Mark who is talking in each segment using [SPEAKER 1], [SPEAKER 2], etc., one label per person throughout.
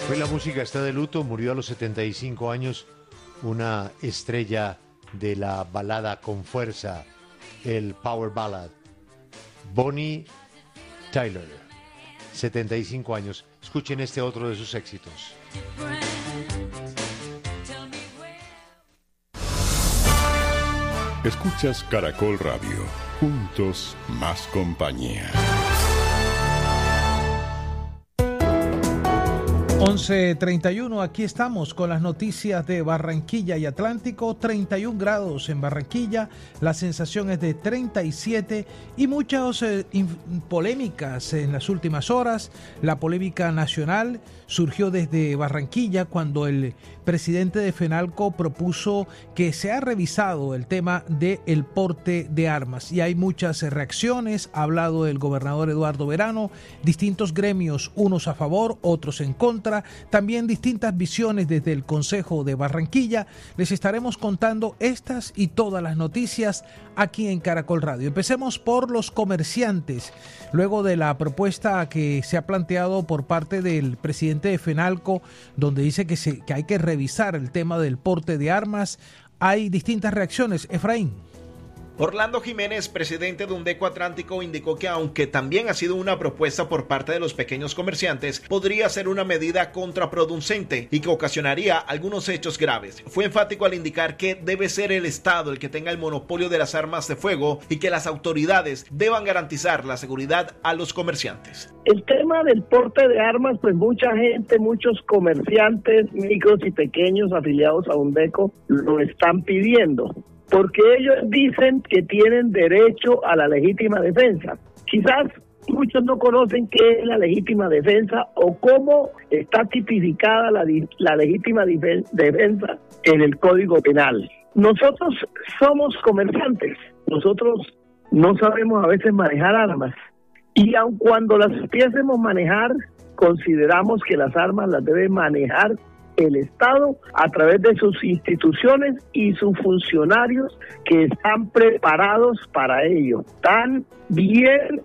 [SPEAKER 1] Hoy la música está de luto, murió a los 75 años una estrella de la balada con fuerza, el power ballad, Bonnie Tyler, 75 años. Escuchen este otro de sus éxitos.
[SPEAKER 2] Escuchas Caracol Radio, juntos más compañía.
[SPEAKER 3] 11:31, aquí estamos con las noticias de Barranquilla y Atlántico. 31 grados en Barranquilla, la sensación es de 37 y muchas polémicas en las últimas horas. La polémica nacional surgió desde Barranquilla cuando el presidente de FENALCO propuso que se ha revisado el tema del porte de armas y hay muchas reacciones. Ha hablado el gobernador Eduardo Verano, distintos gremios, unos a favor, otros en contra, también distintas visiones desde el Consejo de Barranquilla. Les estaremos contando estas y todas las noticias aquí en Caracol Radio. Empecemos por los comerciantes. Luego de la propuesta que se ha planteado por parte del presidente de FENALCO, donde dice que hay que revisar el tema del porte de armas, hay distintas reacciones. Efraín.
[SPEAKER 4] Orlando Jiménez, presidente de Undeco Atlántico, indicó que aunque también ha sido una propuesta por parte de los pequeños comerciantes, podría ser una medida contraproducente y que ocasionaría algunos hechos graves. Fue enfático al indicar que debe ser el Estado el que tenga el monopolio de las armas de fuego y que las autoridades deban garantizar la seguridad a los comerciantes.
[SPEAKER 5] El tema del porte de armas, pues mucha gente, muchos comerciantes, micros y pequeños afiliados a Undeco lo están pidiendo, porque ellos dicen que tienen derecho a la legítima defensa. Quizás muchos no conocen qué es la legítima defensa o cómo está tipificada la legítima defensa en el Código Penal. Nosotros somos comerciantes, nosotros no sabemos a veces manejar armas y aun cuando las supiésemos manejar, consideramos que las armas las debe manejar el Estado a través de sus instituciones y sus funcionarios que están preparados para ello, están bien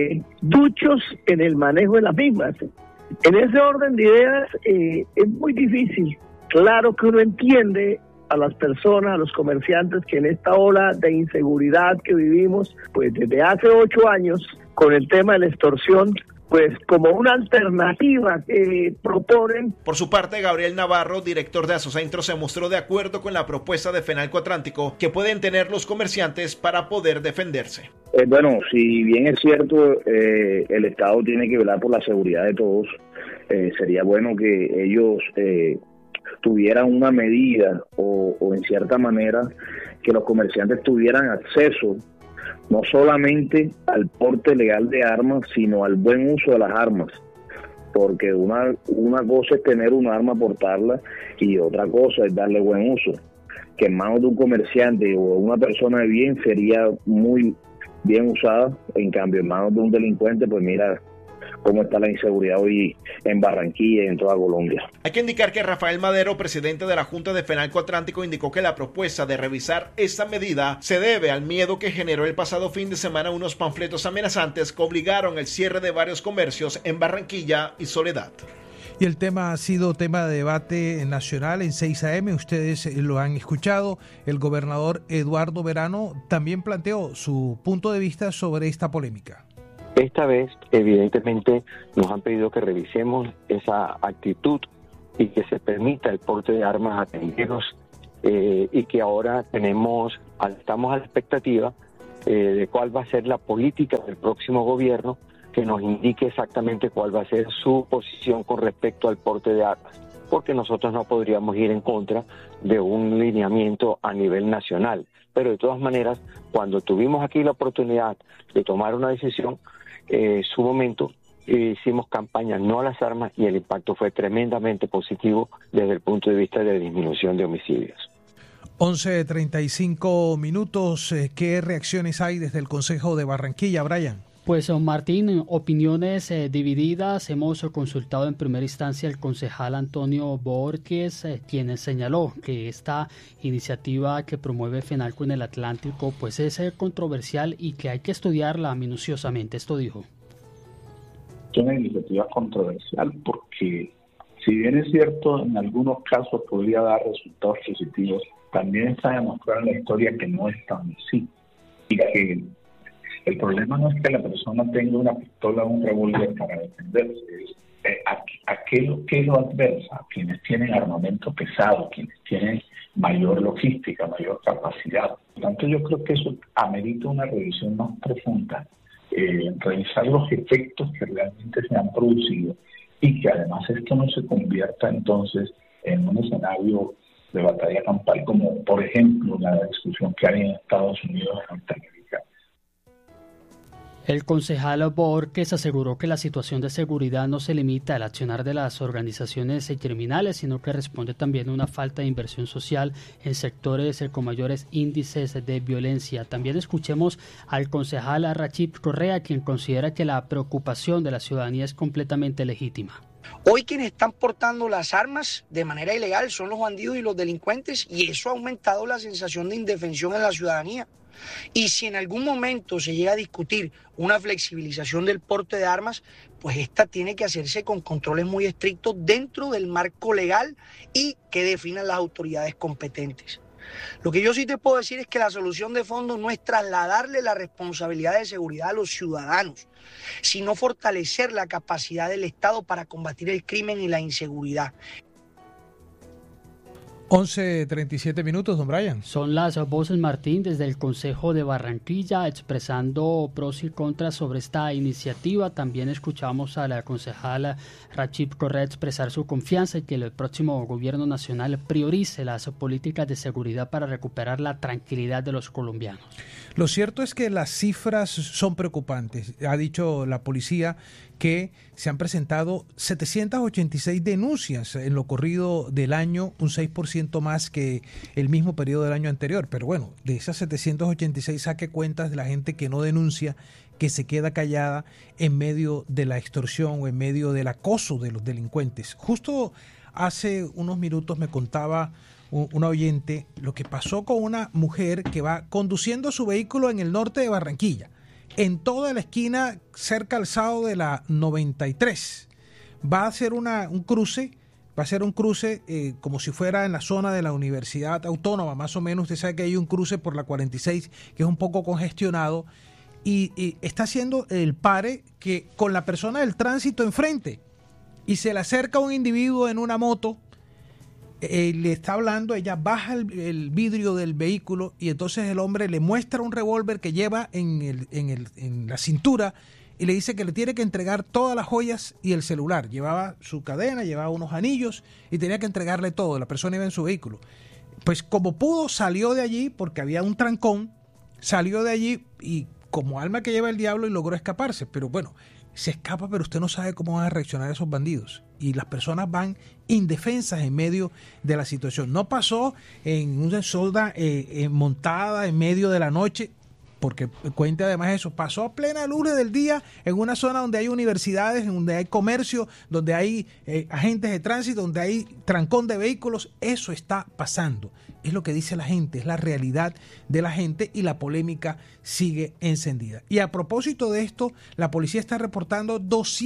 [SPEAKER 5] duchos en el manejo de las mismas. En ese orden de ideas es muy difícil. Claro que uno entiende a las personas, a los comerciantes, que en esta ola de inseguridad que vivimos, pues desde hace 8 años, con el tema de la extorsión, pues como una alternativa que proponen.
[SPEAKER 4] Por su parte, Gabriel Navarro, director de Asocentro, se mostró de acuerdo con la propuesta de FENALCO Atlántico que pueden tener los comerciantes para poder defenderse.
[SPEAKER 6] Bueno, si bien es cierto, el Estado tiene que velar por la seguridad de todos, sería bueno que ellos tuvieran una medida o en cierta manera que los comerciantes tuvieran acceso no solamente al porte legal de armas, sino al buen uso de las armas, porque una cosa es tener un arma, portarla, y otra cosa es darle buen uso, que en manos de un comerciante o una persona de bien sería muy bien usada, en cambio en manos de un delincuente, pues mira cómo está la inseguridad hoy en Barranquilla y en toda Colombia.
[SPEAKER 4] Hay que indicar que Rafael Madero, presidente de la Junta de FENALCO Atlántico, indicó que la propuesta de revisar esta medida se debe al miedo que generó el pasado fin de semana unos panfletos amenazantes que obligaron el cierre de varios comercios en Barranquilla y Soledad.
[SPEAKER 3] Y el tema ha sido tema de debate nacional en 6 AM, ustedes lo han escuchado. El gobernador Eduardo Verano también planteó su punto de vista sobre esta polémica.
[SPEAKER 7] Esta vez, evidentemente, nos han pedido que revisemos esa actitud y que se permita el porte de armas a terceros y que ahora estamos a la expectativa de cuál va a ser la política del próximo gobierno, que nos indique exactamente cuál va a ser su posición con respecto al porte de armas, porque nosotros no podríamos ir en contra de un lineamiento a nivel nacional. Pero de todas maneras, cuando tuvimos aquí la oportunidad de tomar una decisión, su momento, hicimos campaña no a las armas y el impacto fue tremendamente positivo desde el punto de vista de disminución de homicidios.
[SPEAKER 3] 11:35. ¿Qué reacciones hay desde el Consejo de Barranquilla, Brian?
[SPEAKER 8] Pues Martín, opiniones divididas. Hemos consultado en primera instancia al concejal Antonio Borges, quien señaló que esta iniciativa que promueve FENALCO en el Atlántico pues es controversial y que hay que estudiarla minuciosamente. Esto dijo.
[SPEAKER 9] Es una iniciativa controversial porque Si bien es cierto, en algunos casos podría dar resultados positivos, también está demostrado en la historia que no es tan así. Y que el problema no es que la persona tenga una pistola o un revólver para defenderse, es a qué lo adversa, quienes tienen armamento pesado, quienes tienen mayor logística, mayor capacidad. Por tanto, yo creo que eso amerita una revisión más profunda, revisar los efectos que realmente se han producido y que además esto no se convierta entonces en un escenario de batalla campal, como por ejemplo la discusión que hay en Estados Unidos en Norteamérica.
[SPEAKER 8] El concejal Borges aseguró que la situación de seguridad no se limita al accionar de las organizaciones criminales, sino que responde también a una falta de inversión social en sectores con mayores índices de violencia. También escuchemos al concejal Rachid Correa, quien considera que la preocupación de la ciudadanía es completamente legítima.
[SPEAKER 10] Hoy quienes están portando las armas de manera ilegal son los bandidos y los delincuentes, y eso ha aumentado la sensación de indefensión en la ciudadanía. Y si en algún momento se llega a discutir una flexibilización del porte de armas, pues esta tiene que hacerse con controles muy estrictos dentro del marco legal y que definan las autoridades competentes. Lo que yo sí te puedo decir es que la solución de fondo no es trasladarle la responsabilidad de seguridad a los ciudadanos, sino fortalecer la capacidad del Estado para combatir el crimen y la inseguridad.
[SPEAKER 3] 11:37, don Brian.
[SPEAKER 8] Son las voces, Martín, desde el Consejo de Barranquilla, expresando pros y contras sobre esta iniciativa. También escuchamos a la concejala Rachid Correa expresar su confianza en que el próximo gobierno nacional priorice las políticas de seguridad para recuperar la tranquilidad de los colombianos.
[SPEAKER 3] Lo cierto es que las cifras son preocupantes. Ha dicho la policía que se han presentado 786 denuncias en lo corrido del año, un 6% más que el mismo periodo del año anterior. Pero bueno, de esas 786 saque cuentas de la gente que no denuncia, que se queda callada en medio de la extorsión o en medio del acoso de los delincuentes. Justo hace unos minutos me contaba una oyente lo que pasó con una mujer que va conduciendo su vehículo en el norte de Barranquilla, en toda la esquina cerca al Sado de la 93. Va a hacer un cruce como si fuera en la zona de la Universidad Autónoma, más o menos. Usted sabe que hay un cruce por la 46 que es un poco congestionado y está haciendo el pare que con la persona del tránsito enfrente, y se le acerca un individuo en una moto. Le está hablando, ella baja el vidrio del vehículo y entonces el hombre le muestra un revólver que lleva en la cintura y le dice que le tiene que entregar todas las joyas y el celular. Llevaba su cadena, llevaba unos anillos y tenía que entregarle todo. La persona iba en su vehículo. Pues como pudo, salió de allí porque había un trancón, salió de allí y como alma que lleva el diablo y logró escaparse. Pero bueno, se escapa, pero usted no sabe cómo van a reaccionar esos bandidos. Y las personas van indefensas en medio de la situación. No pasó en una solda montada en medio de la noche, porque cuente además eso, pasó a plena luz del día en una zona donde hay universidades, donde hay comercio, donde hay agentes de tránsito, donde hay trancón de vehículos. Eso está pasando. Es lo que dice la gente, es la realidad de la gente y la polémica sigue encendida. Y a propósito de esto, la policía está reportando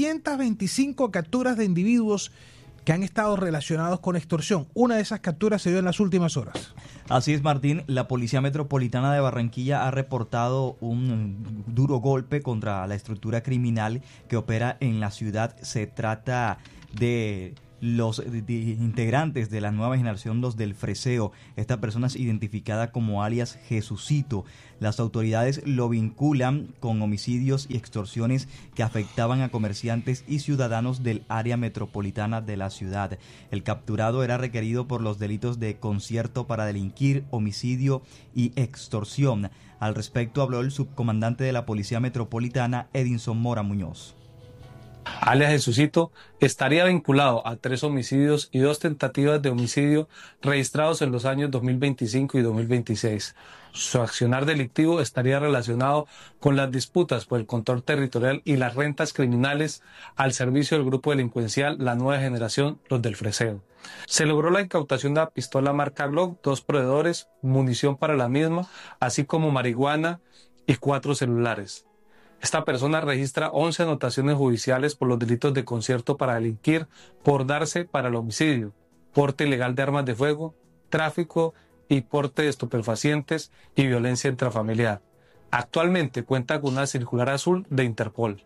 [SPEAKER 3] 225 capturas de individuos que han estado relacionados con extorsión. Una de esas capturas se dio en las últimas horas.
[SPEAKER 11] Así es, Martín. La Policía Metropolitana de Barranquilla ha reportado un duro golpe contra la estructura criminal que opera en la ciudad. Se trata de los integrantes de la nueva generación, los del Freseo. Esta persona es identificada como alias Jesucito. Las autoridades lo vinculan con homicidios y extorsiones que afectaban a comerciantes y ciudadanos del área metropolitana de la ciudad. El capturado era requerido por los delitos de concierto para delinquir, homicidio y extorsión. Al respecto habló el subcomandante de la Policía Metropolitana, Edinson Mora Muñoz.
[SPEAKER 12] Alias Jesucito estaría vinculado a 3 homicidios y 2 tentativas de homicidio registrados en los años 2025 y 2026. Su accionar delictivo estaría relacionado con las disputas por el control territorial y las rentas criminales al servicio del grupo delincuencial La Nueva Generación, los del Freseo. Se logró la incautación de la pistola marca Glock, 2 proveedores, munición para la misma, así como marihuana y 4 celulares. Esta persona registra 11 anotaciones judiciales por los delitos de concierto para delinquir, por darse para el homicidio, porte ilegal de armas de fuego, tráfico y porte de estupefacientes y violencia intrafamiliar. Actualmente cuenta con una circular azul de Interpol.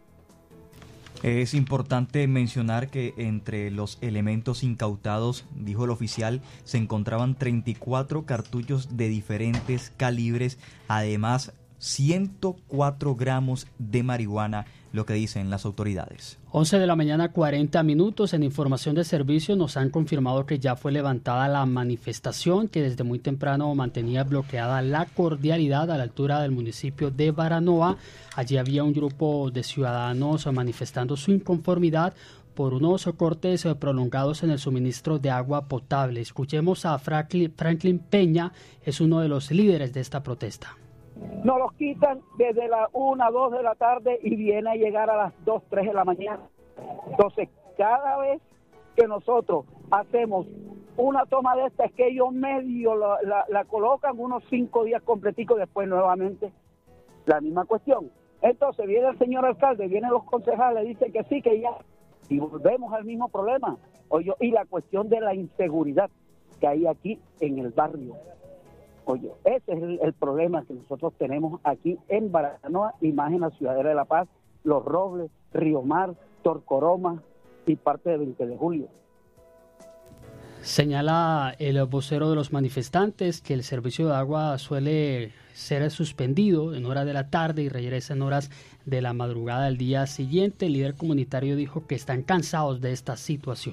[SPEAKER 11] Es importante mencionar que entre los elementos incautados, dijo el oficial, se encontraban 34 cartuchos de diferentes calibres, además 104 gramos de marihuana, lo que dicen las autoridades.
[SPEAKER 8] 11 de la mañana, 40 minutos. En información de servicio nos han confirmado que ya fue levantada la manifestación que desde muy temprano mantenía bloqueada la Cordialidad a la altura del municipio de Baranoa. Allí había un grupo de ciudadanos manifestando su inconformidad por unos cortes prolongados en el suministro de agua potable. Escuchemos a Franklin Peña, es uno de los líderes de esta protesta.
[SPEAKER 13] Nos los quitan desde las 1, 2 de la tarde y viene a llegar a las 2, 3 de la mañana. Entonces, cada vez que nosotros hacemos una toma de esta, es que ellos medio la colocan unos 5 días completicos, después nuevamente la misma cuestión. Entonces viene el señor alcalde, vienen los concejales, dicen que sí, que ya, y volvemos al mismo problema. Oye, y la cuestión de la inseguridad que hay aquí en el barrio. Oye, ese es el problema que nosotros tenemos aquí en Baranoa y más en la Ciudadela de La Paz, Los Robles, Río Mar, Torcoroma y parte de 20 de julio.
[SPEAKER 8] Señala el vocero de los manifestantes que el servicio de agua suele ser suspendido en horas de la tarde y regresa en horas de la madrugada del día siguiente. El líder comunitario dijo que están cansados de esta situación.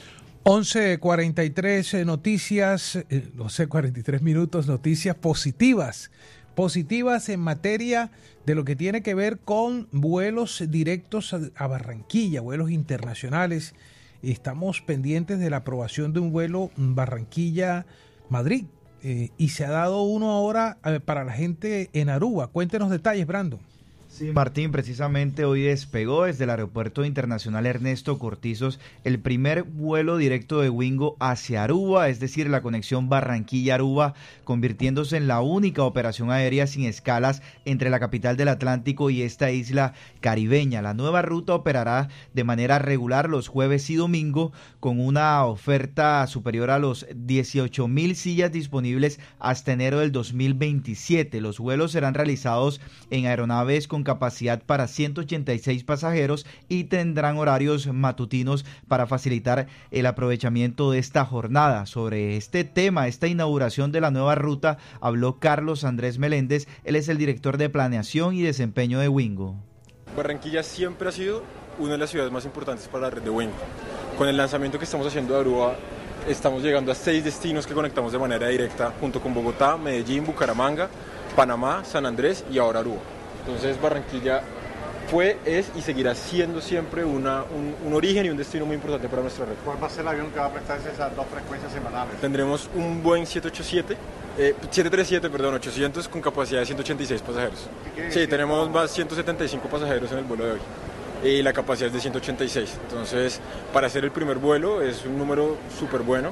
[SPEAKER 3] 11:43 noticias, 11:43 minutos, noticias positivas en materia de lo que tiene que ver con vuelos directos a Barranquilla, vuelos internacionales. Estamos pendientes de la aprobación de un vuelo Barranquilla-Madrid y se ha dado uno ahora para la gente en Aruba. Cuéntenos detalles, Brando.
[SPEAKER 14] Sí, Martín, precisamente hoy despegó desde el Aeropuerto Internacional Ernesto Cortizos el primer vuelo directo de Wingo hacia Aruba, es decir, la conexión Barranquilla-Aruba, convirtiéndose en la única operación aérea sin escalas entre la capital del Atlántico y esta isla caribeña. La nueva ruta operará de manera regular los jueves y domingo con una oferta superior a los 18,000 sillas disponibles hasta enero del 2027. Los vuelos serán realizados en aeronaves con capacidad para 186 pasajeros y tendrán horarios matutinos para facilitar el aprovechamiento de esta jornada. Sobre este tema, esta inauguración de la nueva ruta, habló Carlos Andrés Meléndez. Él es el director de planeación y desempeño de Wingo.
[SPEAKER 15] Barranquilla siempre ha sido una de las ciudades más importantes para la red de Wingo. Con el lanzamiento que estamos haciendo de Aruba, estamos llegando a 6 destinos que conectamos de manera directa junto con Bogotá, Medellín, Bucaramanga, Panamá, San Andrés y ahora Aruba. Entonces Barranquilla fue, es y seguirá siendo siempre un origen y un destino muy importante para nuestra red.
[SPEAKER 16] ¿Cuál va a ser el avión que va a prestarse esas 2 frecuencias semanales?
[SPEAKER 15] Tendremos un Boeing 737, 800 con capacidad de 186 pasajeros. Sí, tenemos más 175 pasajeros en el vuelo de hoy y la capacidad es de 186. Entonces, para hacer el primer vuelo es un número súper bueno.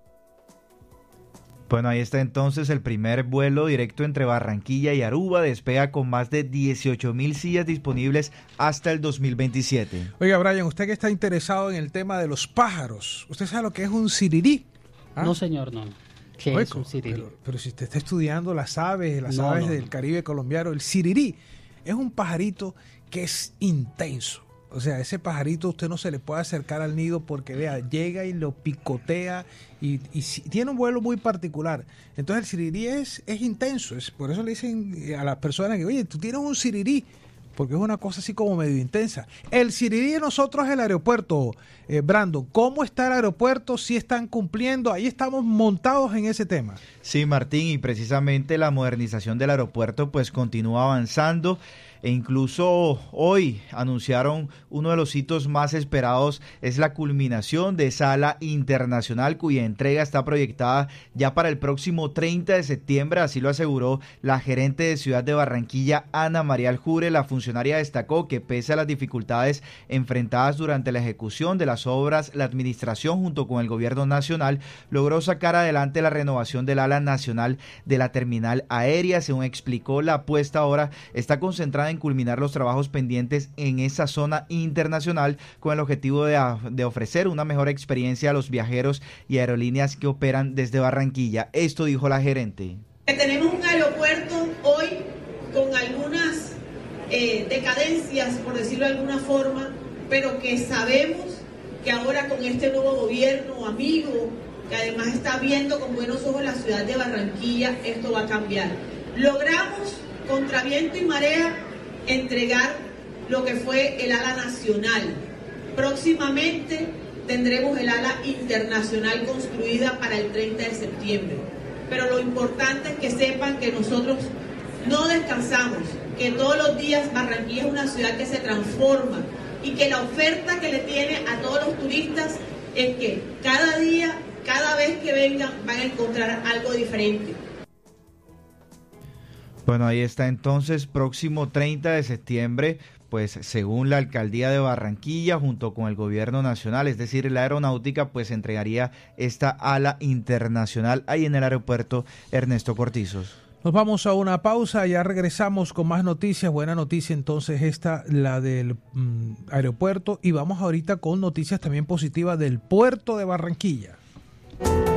[SPEAKER 14] Bueno, ahí está entonces el primer vuelo directo entre Barranquilla y Aruba, despega con más de 18,000 sillas disponibles hasta el 2027.
[SPEAKER 3] Oiga, Brian, usted que está interesado en el tema de los pájaros, ¿usted sabe lo que es un sirirí?
[SPEAKER 8] ¿Ah? No, señor, no. ¿Qué es un sirirí?
[SPEAKER 3] Pero si usted está estudiando las aves del Caribe colombiano, el sirirí es un pajarito que es intenso. O sea, ese pajarito usted no se le puede acercar al nido porque, vea, llega y lo picotea y tiene un vuelo muy particular. Entonces el sirirí es intenso. Por eso le dicen a las personas que, oye, tú tienes un sirirí, porque es una cosa así como medio intensa. El sirirí de nosotros es el aeropuerto, Brandon. ¿Cómo está el aeropuerto? ¿Sí están cumpliendo? Ahí estamos montados en ese tema.
[SPEAKER 14] Sí, Martín, y precisamente la modernización del aeropuerto pues continúa avanzando. E incluso hoy anunciaron uno de los hitos más esperados, es la culminación de esa ala internacional cuya entrega está proyectada ya para el próximo 30 de septiembre, así lo aseguró la gerente de Ciudad de Barranquilla, Ana María Aljure. La funcionaria destacó que pese a las dificultades enfrentadas durante la ejecución de las obras, la administración junto con el gobierno nacional logró sacar adelante la renovación del ala nacional de la terminal aérea. Según explicó, la apuesta ahora está concentrada en en culminar los trabajos pendientes en esa zona internacional con el objetivo de ofrecer una mejor experiencia a los viajeros y aerolíneas que operan desde Barranquilla. Esto dijo la gerente.
[SPEAKER 17] Tenemos un aeropuerto hoy con algunas decadencias, por decirlo de alguna forma, pero que sabemos que ahora con este nuevo gobierno amigo, que además está viendo con buenos ojos la ciudad de Barranquilla, esto va a cambiar. Logramos, contra viento y marea, entregar lo que fue el ala nacional. Próximamente tendremos el ala internacional construida para el 30 de septiembre. Pero lo importante es que sepan que nosotros no descansamos, que todos los días Barranquilla es una ciudad que se transforma y que la oferta que le tiene a todos los turistas es que cada día, cada vez que vengan, van a encontrar algo diferente.
[SPEAKER 14] Bueno, ahí está entonces, próximo 30 de septiembre, pues según la Alcaldía de Barranquilla, junto con el Gobierno Nacional, es decir, la Aeronáutica, pues entregaría esta ala internacional ahí en el aeropuerto Ernesto Cortizos.
[SPEAKER 3] Nos vamos a una pausa, ya regresamos con más noticias. Buena noticia entonces esta, la del aeropuerto, y vamos ahorita con noticias también positivas del puerto de Barranquilla.